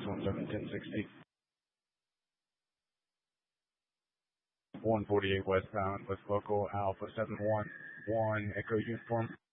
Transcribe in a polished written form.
171060. 148 westbound with local Alpha 711 Echo Uniform.